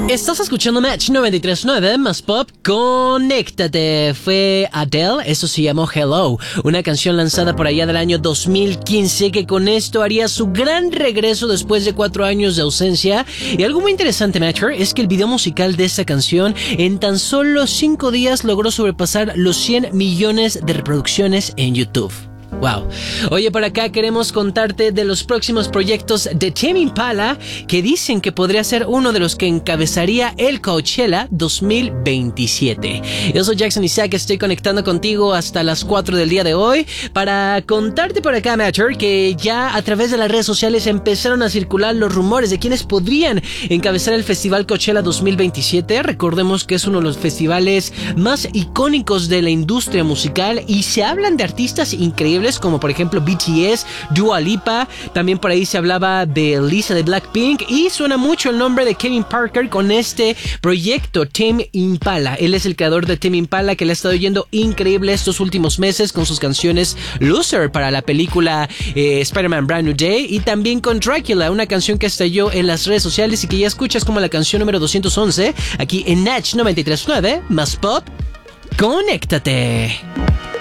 Estás escuchando Match 93.9 más pop. Conéctate. Fue Adele, eso se llamó Hello, una canción lanzada por allá del año 2015 que con esto haría su gran regreso después de 4 años de ausencia. Y algo muy interesante, Matcher, es que el video musical de esta canción en tan solo 5 días logró sobrepasar los 100 millones de reproducciones en YouTube. Wow. Oye, por acá queremos contarte de los próximos proyectos de Tame Impala que dicen que podría ser uno de los que encabezaría el Coachella 2027. Yo soy Jackson Isaac, estoy conectando contigo hasta las 4 del día de hoy para contarte por acá, Matcher, que ya a través de las redes sociales empezaron a circular los rumores de quienes podrían encabezar el Festival Coachella 2027. Recordemos que es uno de los festivales más icónicos de la industria musical y se hablan de artistas increíbles como por ejemplo BTS, Dua Lipa, también por ahí se hablaba de Lisa de Blackpink y suena mucho el nombre de Kevin Parker con este proyecto Tame Impala. Él es el creador de Tame Impala, que le ha estado yendo increíble estos últimos meses con sus canciones Loser para la película Spider-Man Brand New Day y también con Dracula, una canción que estalló en las redes sociales y que ya escuchas como la canción número 211 aquí en Natch 93.9 más pop. Conéctate.